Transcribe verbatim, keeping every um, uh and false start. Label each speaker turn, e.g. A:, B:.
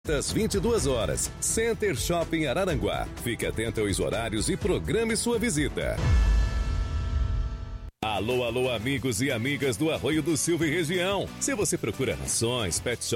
A: às vinte e duas horas. Center Shopping Araranguá. Fique atento aos horários e programe sua visita. Alô, alô, amigos e amigas do Arroio do Silva e região. Se você procura rações, pet shop,